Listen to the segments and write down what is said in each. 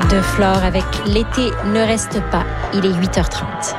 De Flore avec L'été ne reste pas. Il est 8h30.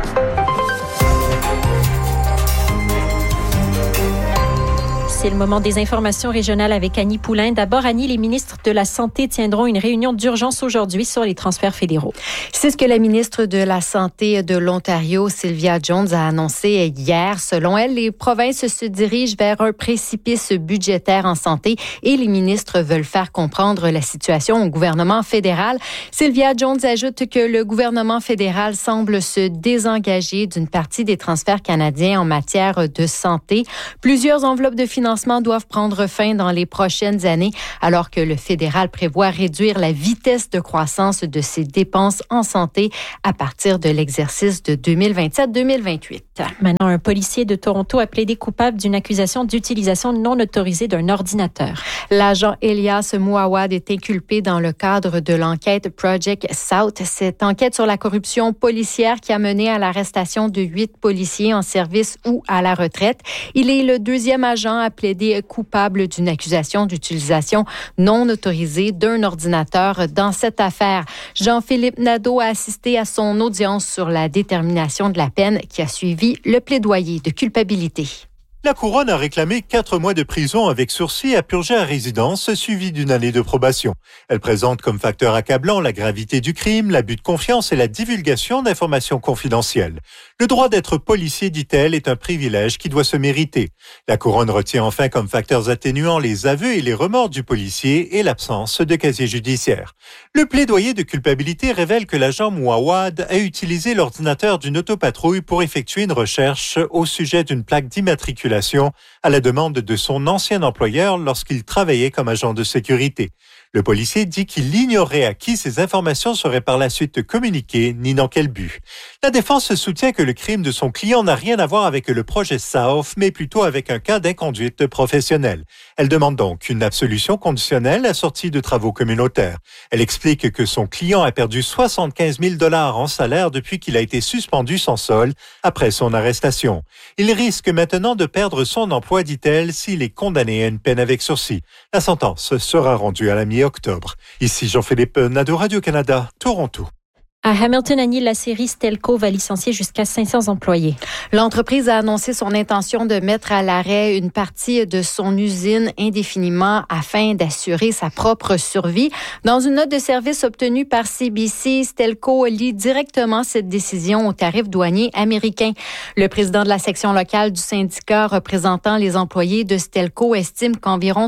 C'est le moment des informations régionales avec Annie Poulain. D'abord, Annie, les ministres de la Santé tiendront une réunion d'urgence aujourd'hui sur les transferts fédéraux. C'est ce que la ministre de la Santé de l'Ontario, Sylvia Jones, a annoncé hier. Selon elle, les provinces se dirigent vers un précipice budgétaire en santé et les ministres veulent faire comprendre la situation au gouvernement fédéral. Sylvia Jones ajoute que le gouvernement fédéral semble se désengager d'une partie des transferts canadiens en matière de santé. Plusieurs enveloppes de financement doivent prendre fin dans les prochaines années, alors que le fédéral prévoit réduire la vitesse de croissance de ses dépenses en santé à partir de l'exercice de 2027-2028. Maintenant, un policier de Toronto a plaidé coupable d'une accusation d'utilisation non autorisée d'un ordinateur. L'agent Elias Mouawad est inculpé dans le cadre de l'enquête Project South. Cette enquête sur la corruption policière qui a mené à l'arrestation de 8 policiers en service ou à la retraite. Il est le deuxième agent à plaidé coupable d'une accusation d'utilisation non autorisée d'un ordinateur dans cette affaire. Jean-Philippe Nadeau a assisté à son audience sur la détermination de la peine qui a suivi le plaidoyer de culpabilité. La Couronne a réclamé 4 mois de prison avec sursis à purger à résidence, suivi d'une année de probation. Elle présente comme facteur accablant la gravité du crime, l'abus de confiance et la divulgation d'informations confidentielles. Le droit d'être policier, dit-elle, est un privilège qui doit se mériter. La Couronne retient enfin comme facteurs atténuants les aveux et les remords du policier et l'absence de casier judiciaire. Le plaidoyer de culpabilité révèle que l'agent Mouawad a utilisé l'ordinateur d'une autopatrouille pour effectuer une recherche au sujet d'une plaque d'immatriculation à la demande de son ancien employeur lorsqu'il travaillait comme agent de sécurité. Le policier dit qu'il ignorait à qui ces informations seraient par la suite communiquées, ni dans quel but. La défense soutient que le crime de son client n'a rien à voir avec le projet South, mais plutôt avec un cas d'inconduite professionnelle. Elle demande donc une absolution conditionnelle assortie de travaux communautaires. Elle explique que son client a perdu 75 000 $ en salaire depuis qu'il a été suspendu sans solde après son arrestation. Il risque maintenant de perdre son emploi, dit-elle, s'il est condamné à une peine avec sursis. La sentence sera rendue à la mi-octobre. Ici Jean-Philippe Nadeau, Radio-Canada, Toronto. À Hamilton, Annie, la série Stelco va licencier jusqu'à 500 employés. L'entreprise a annoncé son intention de mettre à l'arrêt une partie de son usine indéfiniment afin d'assurer sa propre survie. Dans une note de service obtenue par CBC, Stelco lie directement cette décision aux tarifs douaniers américains. Le président de la section locale du syndicat représentant les employés de Stelco estime qu'environ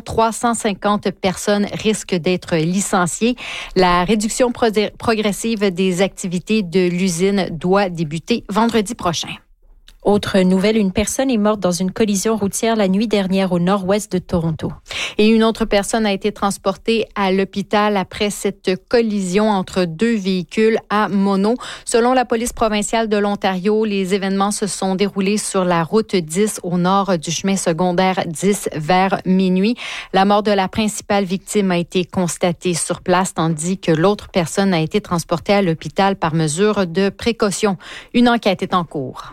350 personnes risquent d'être licenciées. La réduction progressive des activités de l'usine doit débuter vendredi prochain. Autre nouvelle, une personne est morte dans une collision routière la nuit dernière au nord-ouest de Toronto. Et une autre personne a été transportée à l'hôpital après cette collision entre 2 véhicules à mono. Selon la police provinciale de l'Ontario, les événements se sont déroulés sur la route 10 au nord du chemin secondaire 10 vers minuit. La mort de la principale victime a été constatée sur place, tandis que l'autre personne a été transportée à l'hôpital par mesure de précaution. Une enquête est en cours.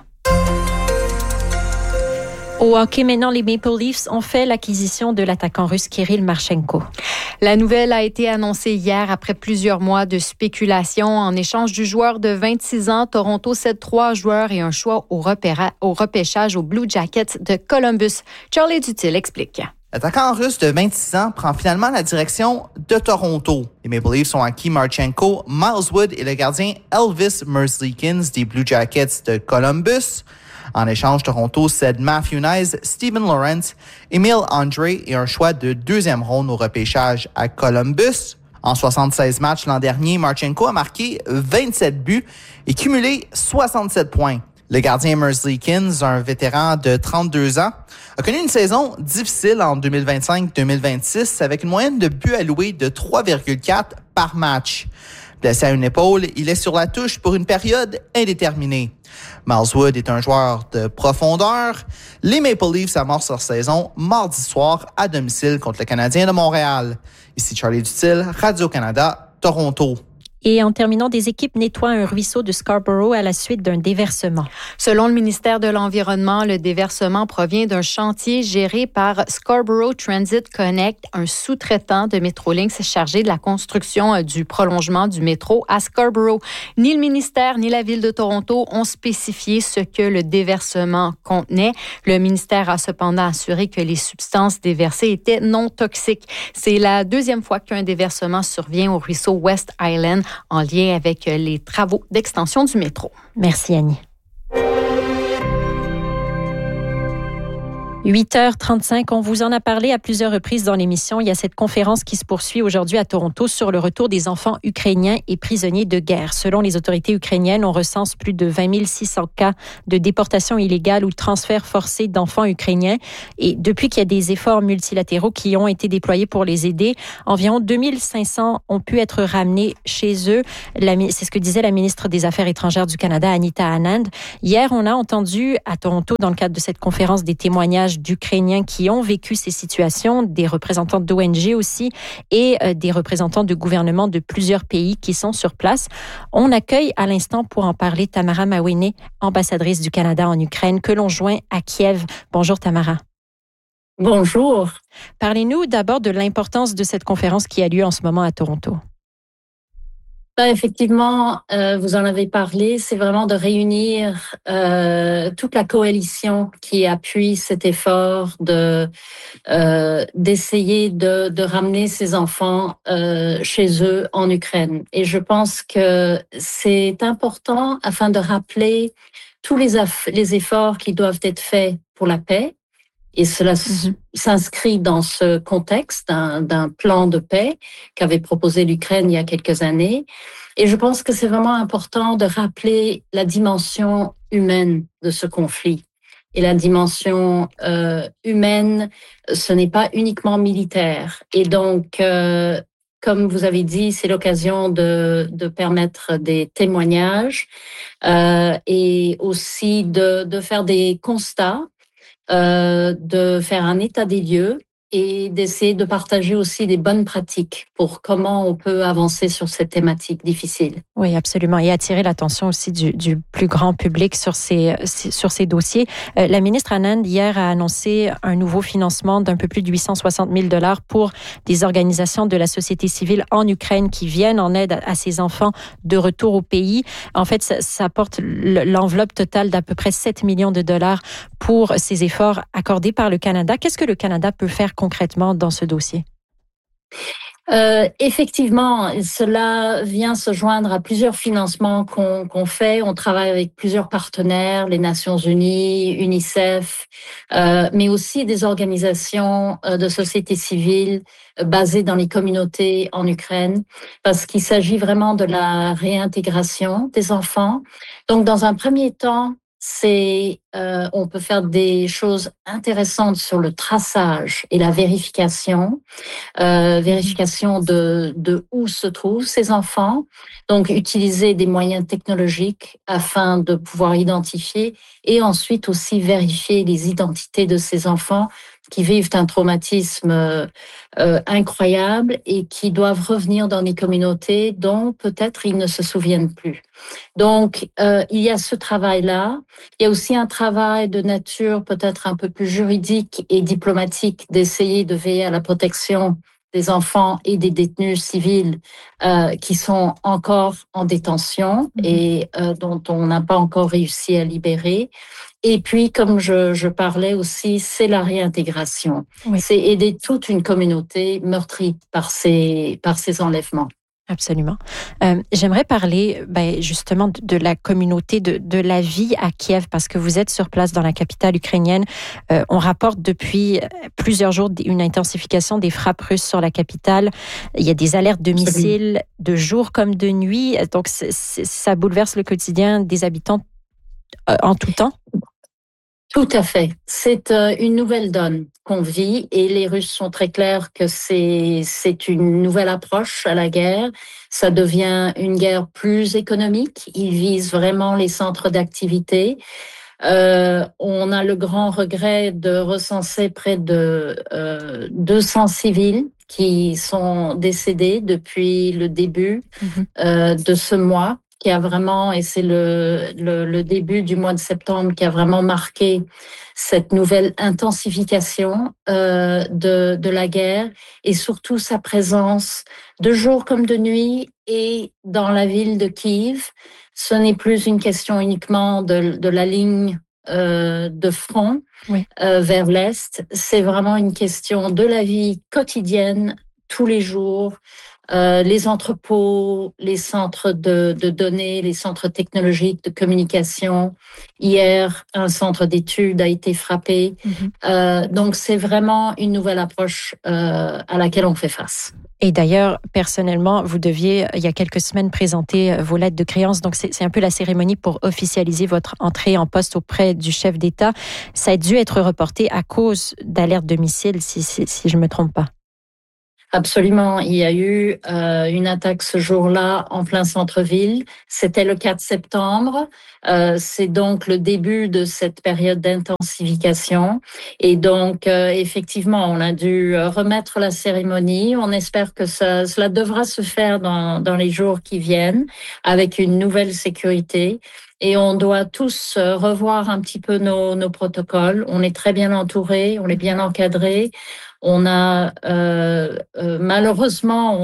Au hockey, maintenant, les Maple Leafs ont fait l'acquisition de l'attaquant russe Kirill Marchenko. La nouvelle a été annoncée hier après plusieurs mois de spéculation. En échange du joueur de 26 ans, Toronto cède 3 joueurs et un choix au repêchage aux Blue Jackets de Columbus. Charlie Dutil explique. L'attaquant russe de 26 ans prend finalement la direction de Toronto. Les Maple Leafs ont acquis Marchenko, Miles Wood et le gardien Elvis Merzlikins des Blue Jackets de Columbus. En échange, Toronto cède Matthew Knies, Steven Lawrence, Emile André et un choix de 2e ronde au repêchage à Columbus. En 76 matchs l'an dernier, Marchenko a marqué 27 buts et cumulé 67 points. Le gardien Merzlikins, un vétéran de 32 ans, a connu une saison difficile en 2025-2026 avec une moyenne de buts alloués de 3,4 par match. Blessé à une épaule, il est sur la touche pour une période indéterminée. Miles Wood est un joueur de profondeur. Les Maple Leafs amorcent leur saison mardi soir à domicile contre le Canadien de Montréal. Ici Charlie Dutil, Radio-Canada, Toronto. Et en terminant, des équipes nettoient un ruisseau de Scarborough à la suite d'un déversement. Selon le ministère de l'Environnement, le déversement provient d'un chantier géré par Scarborough Transit Connect, un sous-traitant de Metrolinx chargé de la construction du prolongement du métro à Scarborough. Ni le ministère ni la Ville de Toronto ont spécifié ce que le déversement contenait. Le ministère a cependant assuré que les substances déversées étaient non toxiques. C'est la deuxième fois qu'un déversement survient au ruisseau West Island en lien avec les travaux d'extension du métro. Merci Annie. 8h35, on vous en a parlé à plusieurs reprises dans l'émission. Il y a cette conférence qui se poursuit aujourd'hui à Toronto sur le retour des enfants ukrainiens et prisonniers de guerre. Selon les autorités ukrainiennes, on recense plus de 20 600 cas de déportation illégale ou de transfert forcé d'enfants ukrainiens. Et depuis qu'il y a des efforts multilatéraux qui ont été déployés pour les aider, environ 2500 ont pu être ramenés chez eux. C'est ce que disait la ministre des Affaires étrangères du Canada, Anita Anand. Hier, on a entendu à Toronto, dans le cadre de cette conférence, des témoignages d'Ukrainiens qui ont vécu ces situations, des représentants d'ONG aussi et des représentants de gouvernements de plusieurs pays qui sont sur place. On accueille à l'instant pour en parler Tamara Mawene, ambassadrice du Canada en Ukraine, que l'on joint à Kiev. Bonjour Tamara. Bonjour. Parlez-nous d'abord de l'importance de cette conférence qui a lieu en ce moment à Toronto. Effectivement, vous en avez parlé, c'est vraiment de réunir toute la coalition qui appuie cet effort d'essayer de ramener ces enfants chez eux en Ukraine. Et je pense que c'est important afin de rappeler tous les efforts qui doivent être faits pour la paix. Et cela s'inscrit dans ce contexte d'un plan de paix qu'avait proposé l'Ukraine il y a quelques années. Et je pense que c'est vraiment important de rappeler la dimension humaine de ce conflit. Et la dimension humaine, ce n'est pas uniquement militaire. Et donc, comme vous avez dit, c'est l'occasion de permettre des témoignages et aussi de faire des constats, de faire un état des lieux et d'essayer de partager aussi des bonnes pratiques pour comment on peut avancer sur cette thématique difficile. Oui, absolument. Et attirer l'attention aussi du plus grand public sur ces dossiers. La ministre Anand, hier, a annoncé un nouveau financement d'un peu plus de 860 000 $ pour des organisations de la société civile en Ukraine qui viennent en aide à ces enfants de retour au pays. En fait, ça porte l'enveloppe totale d'à peu près 7 millions de dollars pour ces efforts accordés par le Canada. Qu'est-ce que le Canada peut faire concrètement dans ce dossier? Effectivement, cela vient se joindre à plusieurs financements qu'on fait. On travaille avec plusieurs partenaires, les Nations Unies, UNICEF, mais aussi des organisations de société civile basées dans les communautés en Ukraine, parce qu'il s'agit vraiment de la réintégration des enfants. Donc, dans un premier temps, on peut faire des choses intéressantes sur le traçage et la vérification de où se trouvent ces enfants. Donc, utiliser des moyens technologiques afin de pouvoir identifier et ensuite aussi vérifier les identités de ces enfants qui vivent un traumatisme incroyable et qui doivent revenir dans des communautés dont peut-être ils ne se souviennent plus. Donc, il y a ce travail-là. Il y a aussi un travail de nature peut-être un peu plus juridique et diplomatique d'essayer de veiller à la protection des enfants et des détenus civils qui sont encore en détention et dont on n'a pas encore réussi à libérer. Et puis, comme je parlais aussi, c'est la réintégration. Oui. C'est aider toute une communauté meurtrie par ces enlèvements. Absolument. J'aimerais parler justement de la communauté, de la vie à Kiev, parce que vous êtes sur place dans la capitale ukrainienne. On rapporte depuis plusieurs jours une intensification des frappes russes sur la capitale. Il y a des alertes de missiles de jour comme de nuit. Donc, ça bouleverse le quotidien des habitants en tout temps. Tout à fait. C'est une nouvelle donne qu'on vit et les Russes sont très clairs que c'est une nouvelle approche à la guerre. Ça devient une guerre plus économique. Ils visent vraiment les centres d'activité. On a le grand regret de recenser près de 200 civils qui sont décédés depuis le début de ce mois, qui a vraiment, et c'est le début du mois de septembre qui a vraiment marqué cette nouvelle intensification de la guerre et surtout sa présence de jour comme de nuit et dans la ville de Kiev. Ce n'est plus une question uniquement de la ligne de front vers l'Est. C'est vraiment une question de la vie quotidienne, tous les jours. Les entrepôts, les centres de données, les centres technologiques de communication. Hier, un centre d'études a été frappé. Donc, c'est vraiment une nouvelle approche à laquelle on fait face. Et d'ailleurs, personnellement, vous deviez, il y a quelques semaines, présenter vos lettres de créance. Donc, c'est un peu la cérémonie pour officialiser votre entrée en poste auprès du chef d'État. Ça a dû être reporté à cause d'alertes de missiles, si je ne me trompe pas. Absolument. Il y a eu une attaque ce jour-là en plein centre-ville. C'était le 4 septembre. C'est donc le début de cette période d'intensification. Et donc, effectivement, on a dû remettre la cérémonie. On espère que cela devra se faire dans les jours qui viennent avec une nouvelle sécurité. Et on doit tous revoir un petit peu nos protocoles. On est très bien entourés, on est bien encadrés. On a malheureusement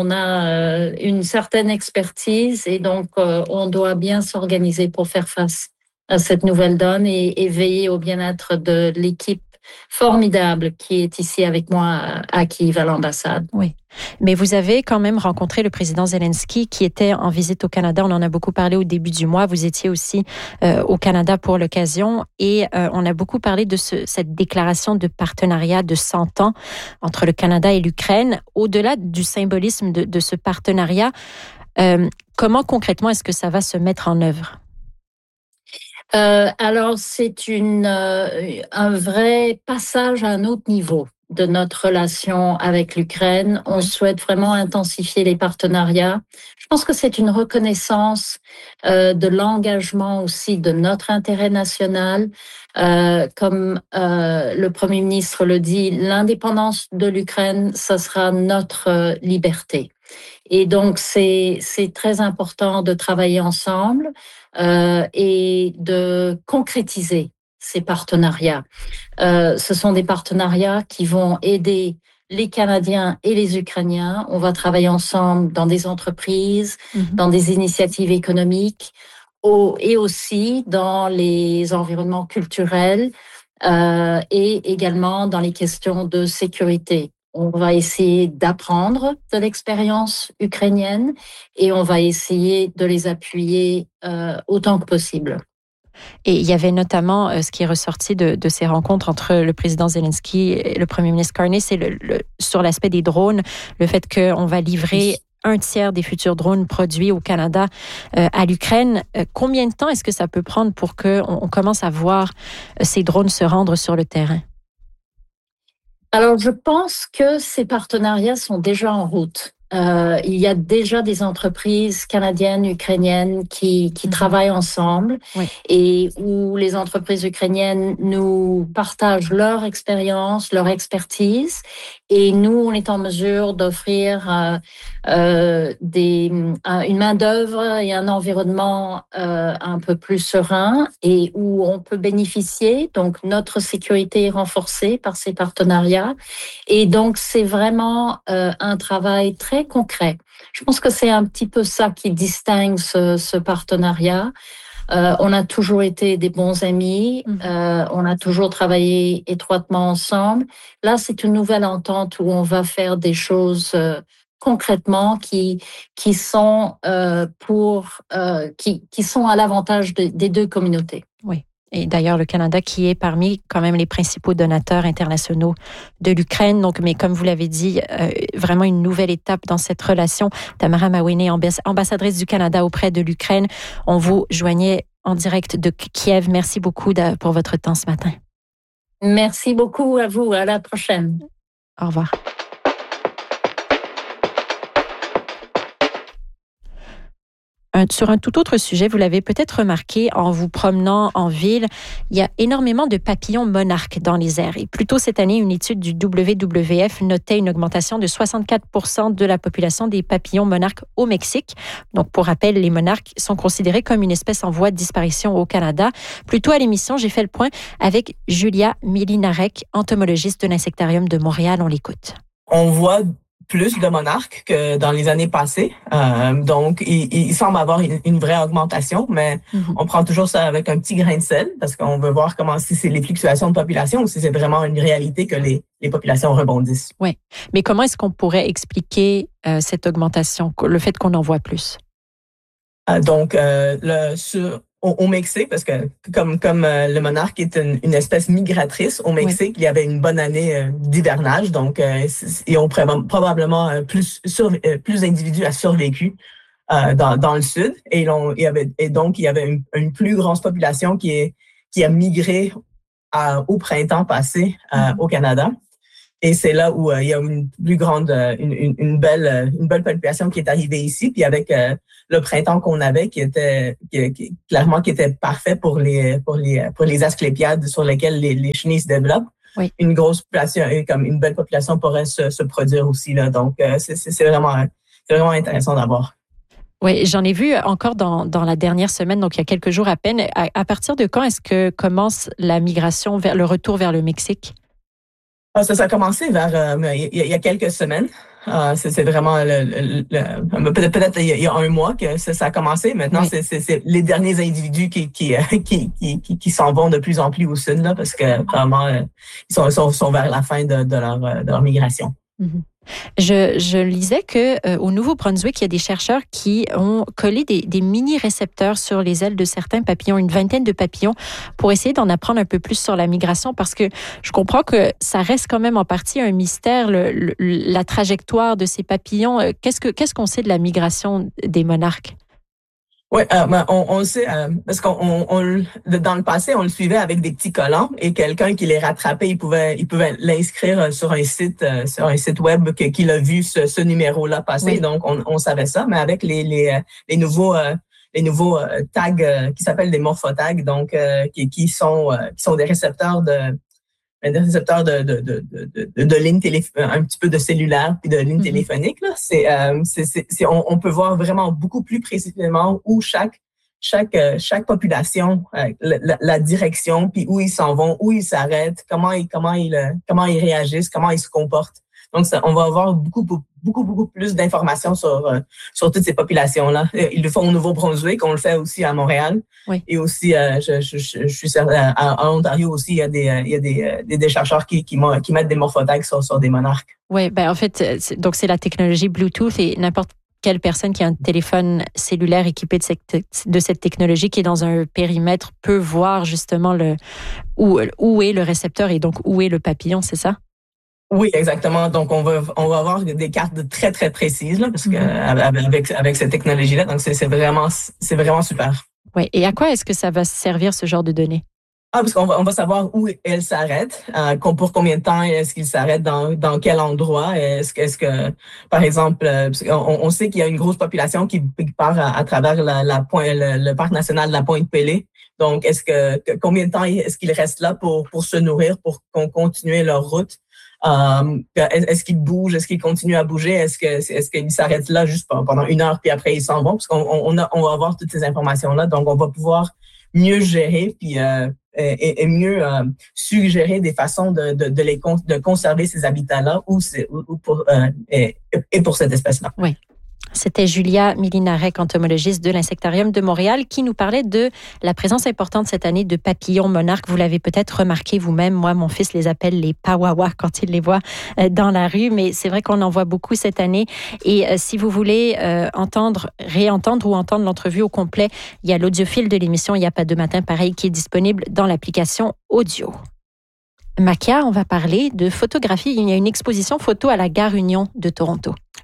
une certaine expertise et donc on doit bien s'organiser pour faire face à cette nouvelle donne et veiller au bien-être de l'équipe formidable qui est ici avec moi à Kiev, à l'ambassade. Oui, mais vous avez quand même rencontré le président Zelensky qui était en visite au Canada. On en a beaucoup parlé au début du mois. Vous étiez aussi au Canada pour l'occasion et on a beaucoup parlé de cette déclaration de partenariat de 100 ans entre le Canada et l'Ukraine. Au-delà du symbolisme de ce partenariat, comment concrètement est-ce que ça va se mettre en œuvre? Alors, c'est un vrai passage à un autre niveau de notre relation avec l'Ukraine. On souhaite vraiment intensifier les partenariats. Je pense que c'est une reconnaissance de l'engagement aussi de notre intérêt national. Comme le Premier ministre le dit, l'indépendance de l'Ukraine, ça sera notre liberté. Et donc, c'est très important de travailler ensemble et de concrétiser ces partenariats. Ce sont des partenariats qui vont aider les Canadiens et les Ukrainiens. On va travailler ensemble dans des entreprises, dans des initiatives économiques et aussi dans les environnements culturels et également dans les questions de sécurité. On va essayer d'apprendre de l'expérience ukrainienne et on va essayer de les appuyer autant que possible. Et il y avait notamment ce qui est ressorti de ces rencontres entre le président Zelensky et le premier ministre Carney, c'est sur l'aspect des drones, le fait qu'on va livrer un tiers des futurs drones produits au Canada à l'Ukraine. Combien de temps est-ce que ça peut prendre pour qu'on commence à voir ces drones se rendre sur le terrain? Alors, je pense que ces partenariats sont déjà en route. Il y a déjà des entreprises canadiennes, ukrainiennes qui travaillent ensemble et où les entreprises ukrainiennes nous partagent leur expérience, leur expertise et nous, on est en mesure d'offrir une main-d'œuvre et un environnement un peu plus serein et où on peut bénéficier. Donc, notre sécurité est renforcée par ces partenariats. Et donc, c'est vraiment un travail très concret. Je pense que c'est un petit peu ça qui distingue ce partenariat. On a toujours été des bons amis, on a toujours travaillé étroitement ensemble. Là, c'est une nouvelle entente où on va faire des choses concrètement qui sont qui sont à l'avantage des deux communautés. Oui. Et d'ailleurs, le Canada qui est parmi quand même les principaux donateurs internationaux de l'Ukraine. Donc, mais comme vous l'avez dit, vraiment une nouvelle étape dans cette relation. Tamara Mawhinney, ambassadrice du Canada auprès de l'Ukraine. On vous joignait en direct de Kiev. Merci beaucoup pour votre temps ce matin. Merci beaucoup à vous. À la prochaine. Au revoir. Sur un tout autre sujet, vous l'avez peut-être remarqué en vous promenant en ville, il y a énormément de papillons monarques dans les airs. Et plus tôt cette année, une étude du WWF notait une augmentation de 64% de la population des papillons monarques au Mexique. Donc, pour rappel, les monarques sont considérés comme une espèce en voie de disparition au Canada. Plus tôt à l'émission, j'ai fait le point avec Julia Milinarek, entomologiste de l'Insectarium de Montréal. On l'écoute. On voit plus de monarques que dans les années passées. Donc, il semble avoir une vraie augmentation, mais on prend toujours ça avec un petit grain de sel parce qu'on veut voir si c'est les fluctuations de population ou si c'est vraiment une réalité que les populations rebondissent. Oui, mais comment est-ce qu'on pourrait expliquer cette augmentation, le fait qu'on en voit plus? Au Mexique, parce que comme le monarque est une espèce migratrice, au Mexique, il y avait une bonne année d'hivernage, donc ils ont probablement plus d'individus à survécu dans le sud, et donc il y avait une plus grande population qui a migré au printemps passé au Canada. Et c'est là où il y a une plus grande, une belle population qui est arrivée ici, puis avec le printemps qu'on avait, qui était parfait pour les asclépiades sur lesquelles les chenilles se développent. Oui. Une grosse population, comme une belle population pourrait se produire aussi là. Donc c'est vraiment intéressant d'avoir. Oui, j'en ai vu encore dans la dernière semaine, donc il y a quelques jours à peine. À partir de quand est-ce que commence la migration vers le retour vers le Mexique? Ça a commencé il y a quelques semaines. C'est vraiment peut-être il y a un mois que ça a commencé. Maintenant, oui. c'est les derniers individus qui s'en vont de plus en plus au sud là, parce que vraiment ils sont vers la fin de leur migration. Mm-hmm. Je lisais que au Nouveau-Brunswick, il y a des chercheurs qui ont collé des mini-récepteurs sur les ailes de certains papillons, une vingtaine de papillons, pour essayer d'en apprendre un peu plus sur la migration, parce que je comprends que ça reste quand même en partie un mystère, la trajectoire de ces papillons. Qu'est-ce qu'on sait de la migration des monarques? Oui, on le sait parce qu'on dans le passé, on le suivait avec des petits collants et quelqu'un qui les rattrapait, il pouvait l'inscrire sur un site web qu'il a vu ce numéro-là passer. Oui. Donc on savait ça, mais avec les nouveaux tags qui s'appellent des morphotags, donc qui sont des récepteurs de lignes un petit peu de cellulaire puis de lignes téléphoniques là, on peut voir vraiment beaucoup plus précisément où chaque population la direction puis où ils s'en vont, où ils s'arrêtent, comment ils réagissent, comment ils se comportent. Donc on va avoir beaucoup plus d'informations sur toutes ces populations-là. Ils le font au Nouveau-Brunswick, on le fait aussi à Montréal. Oui. Et aussi, je suis certain, à Ontario aussi, il y a des chercheurs qui mettent des morphotags sur des monarques. Oui, en fait, donc c'est la technologie Bluetooth et n'importe quelle personne qui a un téléphone cellulaire équipé de cette technologie qui est dans un périmètre peut voir justement où est le récepteur et donc où est le papillon, c'est ça? Oui, exactement. Donc, on va avoir des cartes très, très précises, là, parce que avec cette technologie-là. Donc, c'est vraiment super. Oui. Et à quoi est-ce que ça va servir, ce genre de données? Parce qu'on va savoir où elle s'arrête, pour combien de temps est-ce qu'il s'arrête, dans quel endroit. Est-ce que, par exemple, on sait qu'il y a une grosse population qui part à travers le parc national de la Pointe-Pelée. Donc, combien de temps est-ce qu'ils restent là pour se nourrir, pour continuer leur route? Est-ce qu'ils bougent? Est-ce qu'ils continuent à bouger? Est-ce qu'ils s'arrêtent là juste pendant 1 heure puis après ils s'en vont? Parce qu'on va avoir toutes ces informations-là. Donc, on va pouvoir mieux gérer puis et mieux suggérer des façons de conserver ces habitats-là pour cette espèce-là. Oui. C'était Julia Milinarek, entomologiste de l'Insectarium de Montréal, qui nous parlait de la présence importante cette année de papillons monarques. Vous l'avez peut-être remarqué vous-même. Moi, mon fils les appelle les pawawas quand il les voit dans la rue, mais c'est vrai qu'on en voit beaucoup cette année. Et si vous voulez réentendre ou entendre l'entrevue au complet, il y a l'audiophile de l'émission Il n'y a pas de matin pareil qui est disponible dans l'application audio. Makia, on va parler de photographie. Il y a une exposition photo à la Gare Union de Toronto.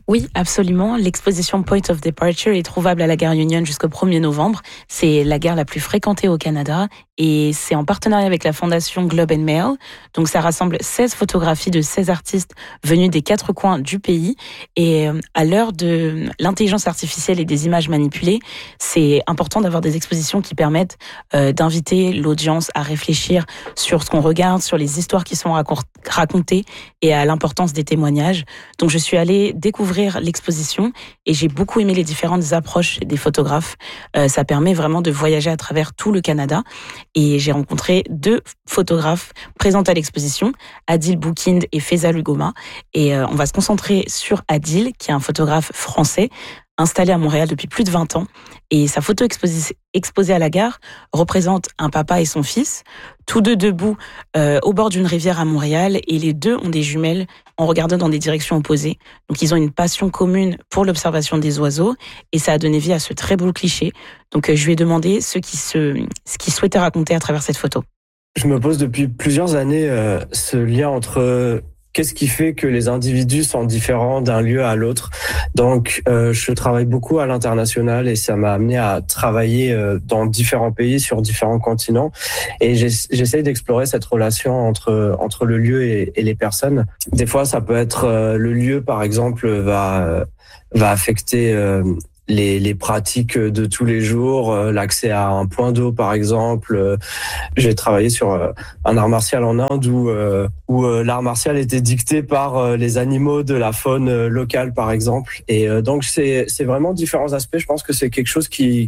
Oui, absolument. L'exposition Point of Departure est trouvable à la gare Union jusqu'au 1er novembre. C'est la gare la plus fréquentée au Canada et c'est en partenariat avec la fondation Globe and Mail. Donc ça rassemble 16 photographies de 16 artistes venus des 4 coins du pays. Et à l'heure de l'intelligence artificielle et des images manipulées, c'est important d'avoir des expositions qui permettent d'inviter l'audience à réfléchir sur ce qu'on regarde, sur les histoires qui sont racontées et à l'importance des témoignages. Donc je suis allée découvrir l'exposition et j'ai beaucoup aimé les différentes approches des photographes. Ça permet vraiment de voyager à travers tout le Canada et j'ai rencontré 2 photographes présents à l'exposition, Adil Boukind et Faisal Ugoma. Et on va se concentrer sur Adil, qui est un photographe français installé à Montréal depuis plus de 20 ans. Et sa photo exposée à la gare représente un papa et son fils, tous deux debout au bord d'une rivière à Montréal. Et les 2 ont des jumelles en regardant dans des directions opposées. Donc ils ont une passion commune pour l'observation des oiseaux. Et ça a donné vie à ce très beau cliché. Donc je lui ai demandé ce qu'il souhaitait raconter à travers cette photo. Je me pose depuis plusieurs années ce lien entre qu'est-ce qui fait que les individus sont différents d'un lieu à l'autre. Donc, je travaille beaucoup à l'international et ça m'a amené à travailler dans différents pays, sur différents continents. Et j'essaye d'explorer cette relation entre le lieu et les personnes. Des fois, ça peut être le lieu, par exemple, va affecter les pratiques de tous les jours, l'accès à un point d'eau par exemple. J'ai travaillé sur un art martial en Inde où l'art martial était dicté par les animaux de la faune locale par exemple. Et donc c'est vraiment différents aspects. Je pense que c'est quelque chose qui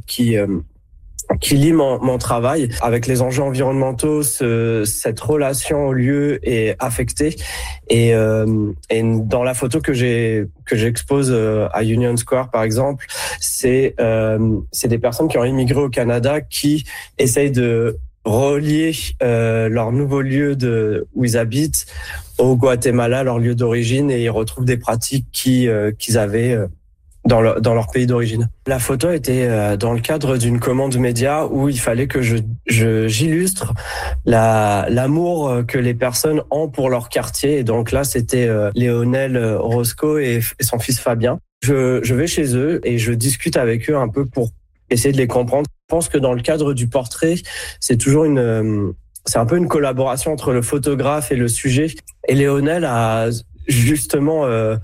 lie mon travail avec les enjeux environnementaux. Cette relation au lieu est affectée et dans la photo que j'expose à Union Square par exemple, c'est des personnes qui ont immigré au Canada qui essayent de relier leur nouveau lieu où ils habitent au Guatemala, leur lieu d'origine, et ils retrouvent des pratiques qu'ils avaient dans leur pays d'origine. La photo était dans le cadre d'une commande média où il fallait que j'illustre l'amour que les personnes ont pour leur quartier. Et donc là, c'était Léonel Roscoe et son fils Fabien. Je vais chez eux et je discute avec eux un peu pour essayer de les comprendre. Je pense que dans le cadre du portrait, c'est toujours c'est un peu une collaboration entre le photographe et le sujet. Et Léonel a justement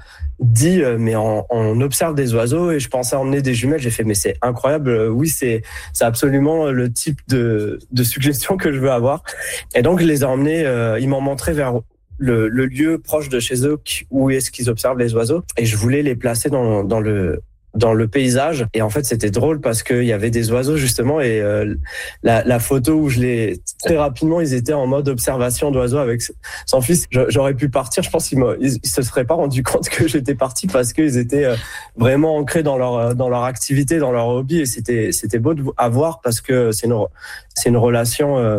dit mais on observe des oiseaux et je pensais emmener des jumelles. J'ai fait mais c'est incroyable, oui c'est absolument le type de suggestion que je veux avoir. Et donc je les ai emmenés, ils m'ont montré vers le lieu proche de chez eux où est-ce qu'ils observent les oiseaux et je voulais les placer dans le paysage. Et en fait, c'était drôle parce qu'il y avait des oiseaux justement et la photo où très rapidement, ils étaient en mode observation d'oiseaux avec son fils. J'aurais pu partir, je pense qu'ils se seraient pas rendu compte que j'étais parti parce qu'ils étaient vraiment ancrés dans leur activité, dans leur hobby et c'était beau à voir parce que c'est une relation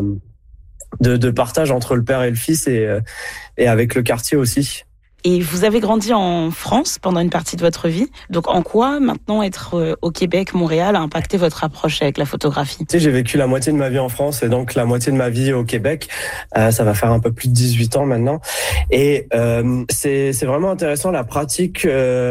de partage entre le père et le fils et avec le quartier aussi. Et vous avez grandi en France pendant une partie de votre vie. Donc, en quoi, maintenant, être au Québec, Montréal, a impacté votre approche avec la photographie? Tu sais, j'ai vécu la moitié de ma vie en France et donc la moitié de ma vie au Québec. Ça va faire un peu plus de 18 ans maintenant. Et c'est vraiment intéressant. La pratique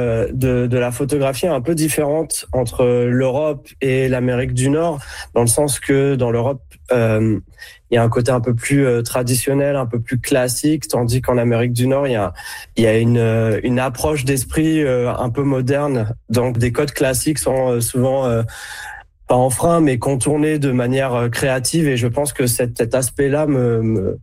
de la photographie est un peu différente entre l'Europe et l'Amérique du Nord, dans le sens que dans l'Europe, il y a un côté un peu plus traditionnel, un peu plus classique, tandis qu'en Amérique du Nord, il y a une approche d'esprit un peu moderne. Donc, des codes classiques sont souvent pas en frein, mais contournés de manière créative. Et je pense que cet aspect-là me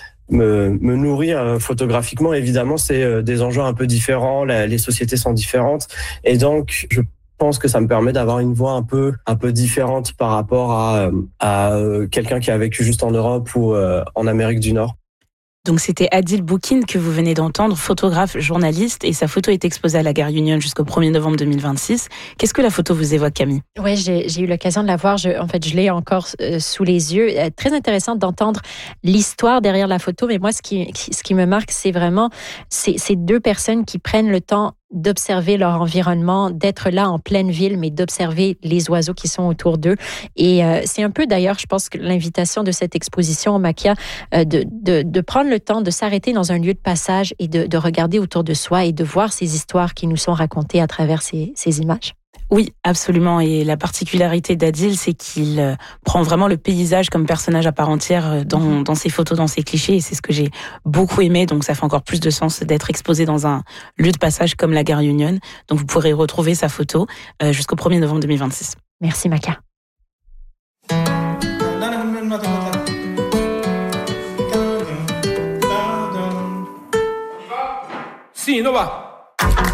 nourrit photographiquement. Évidemment, c'est des enjeux un peu différents. Les sociétés sont différentes, et donc je pense que ça me permet d'avoir une voix un peu différente par rapport à quelqu'un qui a vécu juste en Europe ou en Amérique du Nord. Donc c'était Adil Boukind que vous venez d'entendre, photographe, journaliste, et sa photo est exposée à la gare Union jusqu'au 1er novembre 2026. Qu'est-ce que la photo vous évoque, Camille? Oui, j'ai eu l'occasion de la voir. Je l'ai encore sous les yeux. Très intéressant d'entendre l'histoire derrière la photo. Mais moi, ce qui me marque, c'est vraiment ces 2 personnes qui prennent le temps d'observer leur environnement, d'être là en pleine ville, mais d'observer les oiseaux qui sont autour d'eux. Et c'est un peu d'ailleurs, je pense que l'invitation de cette exposition, Makia, de prendre le temps de s'arrêter dans un lieu de passage et de regarder autour de soi et de voir ces histoires qui nous sont racontées à travers ces images. Oui, absolument. Et la particularité d'Adil, c'est qu'il prend vraiment le paysage comme personnage à part entière dans ses photos, dans ses clichés. Et c'est ce que j'ai beaucoup aimé. Donc, ça fait encore plus de sens d'être exposé dans un lieu de passage comme la gare Union. Donc, vous pourrez retrouver sa photo jusqu'au 1er novembre 2026. Merci, Makia. Sì, no va.